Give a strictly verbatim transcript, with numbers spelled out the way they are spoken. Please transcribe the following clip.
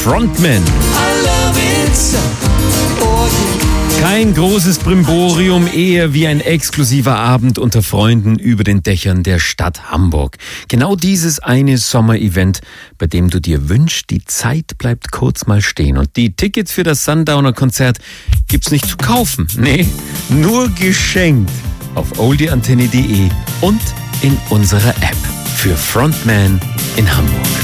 Frontman. Kein großes Brimborium, eher wie ein exklusiver Abend unter Freunden über den Dächern der Stadt Hamburg. Genau dieses eine Sommerevent, bei dem du dir wünschst, die Zeit bleibt kurz mal stehen. Und die Tickets für das Sundowner-Konzert gibt's nicht zu kaufen. Nee, nur geschenkt auf oldieantenne punkt de und in unserer App für Frontman in Hamburg.